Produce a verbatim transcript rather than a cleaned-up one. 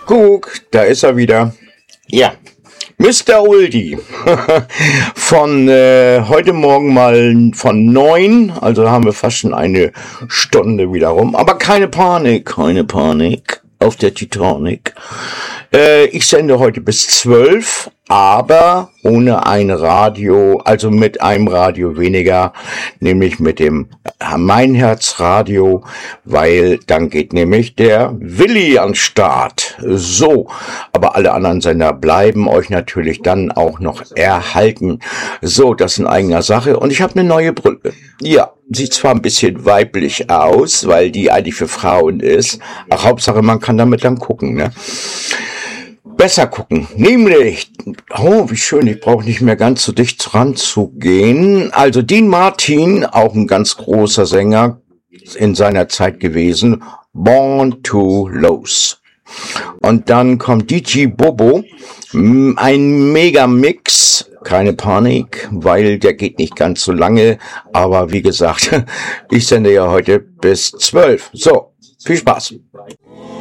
Guck, da ist er wieder. Ja, Mister Uldi. Von äh, heute Morgen mal von neun, also haben wir fast schon eine Stunde wieder rum. Aber keine Panik, keine Panik auf der Titanic. Äh, ich sende heute bis zwölf, aber ohne ein Radio, also mit einem Radio weniger, nämlich mit dem Mein Herz Radio, weil dann geht nämlich der Willi an Start. So, aber alle anderen Sender bleiben euch natürlich dann auch noch erhalten. So, das in eigener Sache. Und ich habe eine neue Brille. Ja, sieht zwar ein bisschen weiblich aus, weil die eigentlich für Frauen ist. Ach, Hauptsache, man kann damit dann gucken, ne? Besser gucken, nämlich, oh, wie schön, ich brauche nicht mehr ganz so dicht ranzugehen. Also Dean Martin, auch ein ganz großer Sänger in seiner Zeit gewesen, Born to Lose. Und dann kommt D J Bobo, ein Mega-Mix, keine Panik, weil der geht nicht ganz so lange, aber wie gesagt, ich sende ja heute bis zwölf. So, viel Spaß.